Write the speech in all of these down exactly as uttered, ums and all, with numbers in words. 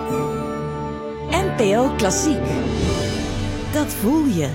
N P O Klassiek. Dat voel je.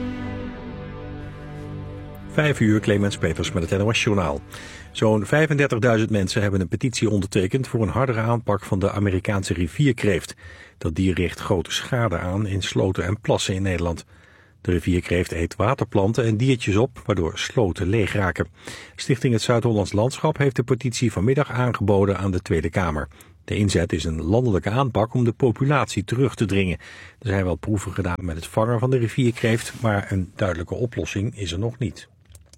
Vijf uur, Clemens Peters met het N O S-journaal. Zo'n vijfendertigduizend mensen hebben een petitie ondertekend voor een hardere aanpak van de Amerikaanse rivierkreeft. Dat dier richt grote schade aan in sloten en plassen in Nederland. De rivierkreeft eet waterplanten en diertjes op, waardoor sloten leeg raken. Stichting Het Zuid-Hollands Landschap heeft de petitie vanmiddag aangeboden aan de Tweede Kamer. De inzet is een landelijke aanpak om de populatie terug te dringen. Er zijn wel proeven gedaan met het vangen van de rivierkreeft, maar een duidelijke oplossing is er nog niet.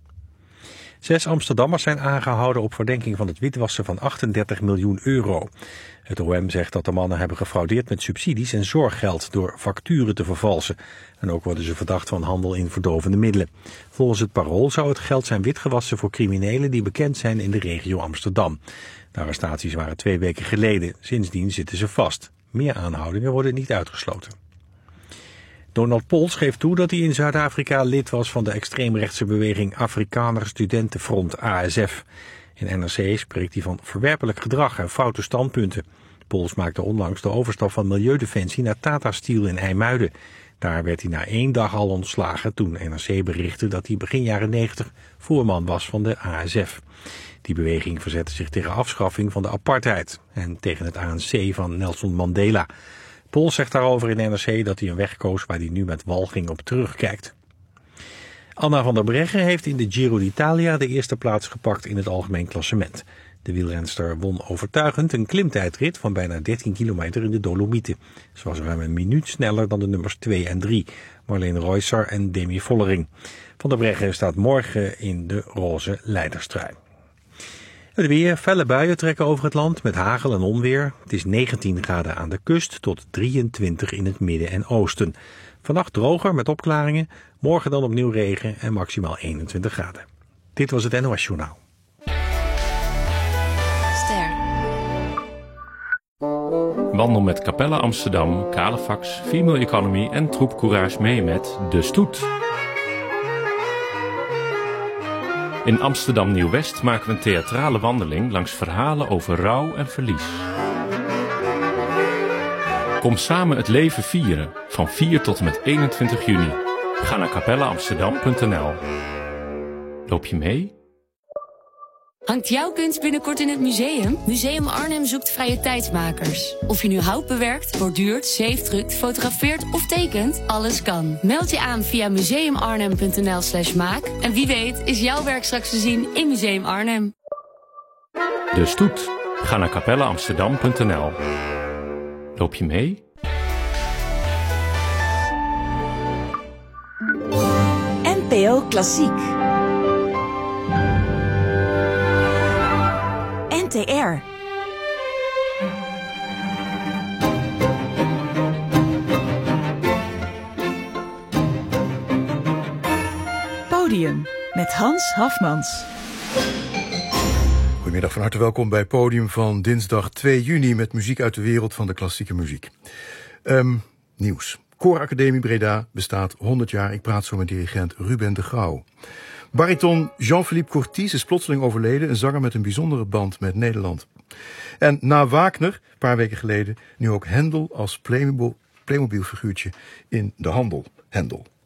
Zes Amsterdammers zijn aangehouden op verdenking van het witwassen van achtendertig miljoen euro. Het O M zegt dat de mannen hebben gefraudeerd met subsidies en zorggeld door facturen te vervalsen. En ook worden ze verdacht van handel in verdovende middelen. Volgens het Parool zou het geld zijn witgewassen voor criminelen die bekend zijn in de regio Amsterdam. De arrestaties waren twee weken geleden. Sindsdien zitten ze vast. Meer aanhoudingen worden niet uitgesloten. Donald Pols geeft toe dat hij in Zuid-Afrika lid was van de extreemrechtse beweging Afrikaner Studentenfront A S F. In N R C spreekt hij van verwerpelijk gedrag en foute standpunten. Pols maakte onlangs de overstap van Milieudefensie naar Tata Steel in IJmuiden. Daar werd hij na één dag al ontslagen toen N R C berichtte dat hij begin jaren negentig voorman was van de A S F. Die beweging verzette zich tegen afschaffing van de apartheid en tegen het A N C van Nelson Mandela. Pols zegt daarover in N R C dat hij een weg koos waar hij nu met walging op terugkijkt. Anna van der Breggen heeft in de Giro d'Italia de eerste plaats gepakt in het algemeen klassement. De wielrenster won overtuigend een klimtijdrit van bijna dertien kilometer in de Dolomieten. Ze was ruim een minuut sneller dan de nummers twee en drie, Marleen Reusser en Demi Vollering. Van der Breggen staat morgen in de roze leiderstrui. Het weer, felle buien trekken over het land met hagel en onweer. Het is negentien graden aan de kust tot drieëntwintig in het midden en oosten. Vannacht droger met opklaringen, morgen dan opnieuw regen en maximaal eenentwintig graden. Dit was het N O S-journaal. Ster. Wandel met Capella Amsterdam, Calefax, Female Economy en Troep Courage mee met De Stoet. In Amsterdam Nieuw-West maken we een theatrale wandeling langs verhalen over rouw en verlies. Kom samen het leven vieren, van vier tot en met eenentwintig juni. Ga naar capella amsterdam punt n l. Loop je mee? Hangt jouw kunst binnenkort in het museum? Museum Arnhem zoekt vrije tijdsmakers. Of je nu hout bewerkt, borduurt, zeefdrukt, fotografeert of tekent, alles kan. Meld je aan via museumarnhem punt n l slash maak. En wie weet is jouw werk straks te zien in Museum Arnhem. De Stoet. Ga naar capella amsterdam punt n l. Loop je mee? N P O Klassiek. N T R. Podium met Hans Hafmans. Goedemiddag, van harte welkom bij Podium van dinsdag twee juni met muziek uit de wereld van de klassieke muziek. Um, nieuws. Kooracademie Breda bestaat honderd jaar. Ik praat zo met dirigent Ruben de Grauw. Bariton Jean-Philippe Courtis is plotseling overleden, een zanger met een bijzondere band met Nederland. En na Wagner, een paar weken geleden, nu ook Hendel als Playmobil, Playmobil figuurtje in de handel. Hendel.